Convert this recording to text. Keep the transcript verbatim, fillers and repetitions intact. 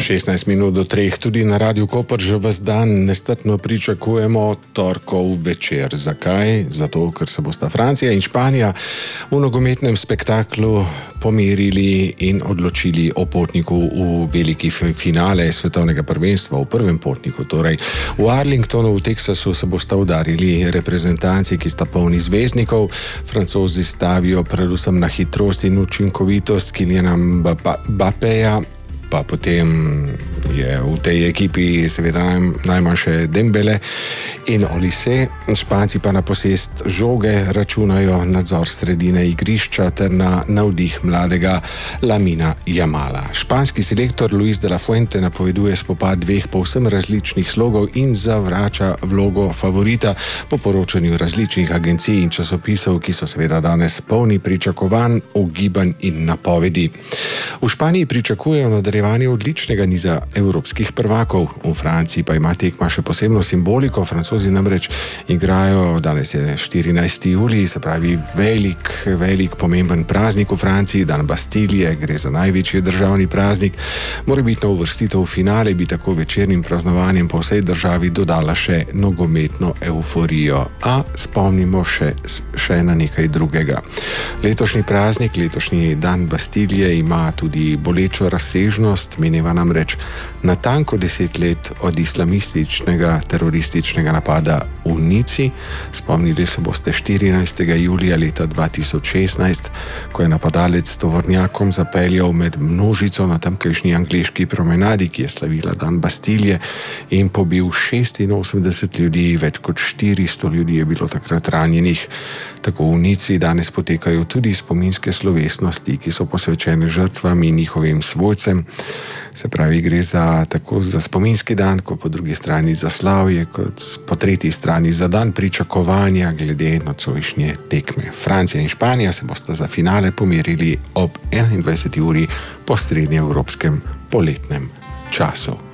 šestnajst minut do treh, tudi na Radiu Koper že ves dan nestrpno pričakujemo torkov večer. Zakaj? Zato, ker se bosta Francija in Španija v nogometnem spektaklu pomerili in odločili o potniku v veliki finale svetovnega prvenstva, v prvem potniku. Torej, v Arlingtonu v Teksasu se bosta udarili reprezentanci, ki sta polni zvezdnikov. Francozi stavijo predvsem na hitrost in učinkovitost Kyliana Mbappeja, pa potem je v tej ekipi seveda najmanj še Dembele in Olise. Španci pa na posest žoge računajo nadzor sredine igrišča ter na navdih mladega Lamina Jamala. Španski selektor Luis de la Fuente napoveduje spopad dveh povsem različnih slogov in zavrača vlogo favorita po poročanju različnih agencij in časopisov, ki so seveda danes polni pričakovanj, ugibanj in napovedi. V Španiji pričakujejo nadaljevanje odličnega niza evropskih prvakov. V Franciji pa ima tekma še posebno simboliko. Francozi namreč igrajo, danes je štirinajsti julij, se pravi velik, velik pomemben praznik v Franciji, dan Bastilije, gre za največji državni praznik. Morebitna uvrstitev v finale bi tako večernim praznovanjem po vsej državi dodala še nogometno evforijo. A spomnimo še, še na nekaj drugega. Letošnji praznik, letošnji dan Bastilije ima tudi bolečo razsežnost, mineva namreč natanko deset let od islamističnega terorističnega napada v Nici. Spomnili se boste štirinajstega julija leta dva tisoč šestnajst, ko je napadalec s tovornjakom zapeljal med množico na tamkajšnji angleški promenadi, ki je slavila dan Bastilije, in pobil šestinosemdeset ljudi, več kot štiristo ljudi je bilo takrat ranjenih. Tako v Nici danes potekajo tudi spominske slovesnosti, ki so posvečene žrtvam in njihovim svojcem. Se pravi, gre za tako za spominski dan, kot po drugi strani za slavje, kot po tretji strani za dan pričakovanja glede nocojšnje tekme. Francija in Španija se bosta za finale pomerili ob enaindvajseti uri po srednjeevropskem poletnem času.